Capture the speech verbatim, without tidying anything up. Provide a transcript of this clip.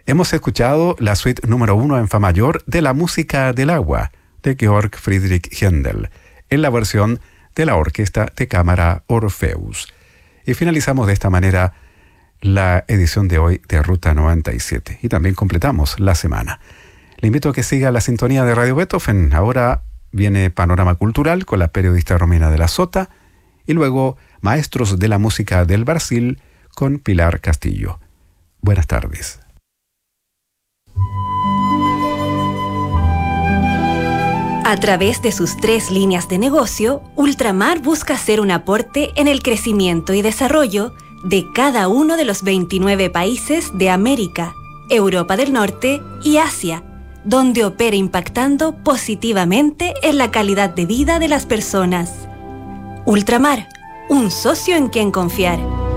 Hemos escuchado la suite número uno en fa mayor de la música del agua de Georg Friedrich Händel en la versión de la Orquesta de Cámara Orpheus. Y finalizamos de esta manera la edición de hoy de Ruta noventa y siete y también completamos la semana. Le invito a que siga la sintonía de Radio Beethoven. Ahora viene Panorama Cultural con la periodista Romina de la Sota y luego Maestros de la Música del Brasil con Pilar Castillo. Buenas tardes. A través de sus tres líneas de negocio, Ultramar busca hacer un aporte en el crecimiento y desarrollo de cada uno de los veintinueve países de América, Europa del Norte y Asia, donde opera impactando positivamente en la calidad de vida de las personas. Ultramar, un socio en quien confiar.